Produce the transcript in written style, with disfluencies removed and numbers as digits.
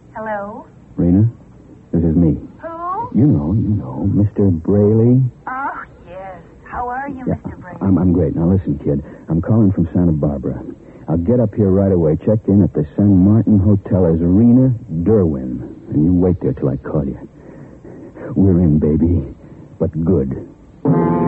Hello? Rena, this is me. Who? You know, Mr. Braley. Oh, yes. How are you, Mr. Brady? I'm great. Now, listen, kid. I'm calling from Santa Barbara. I'll get up here right away. Checked in at the San Martin Hotel as Rena Derwin. And you wait there till I call you. We're in, baby. But good.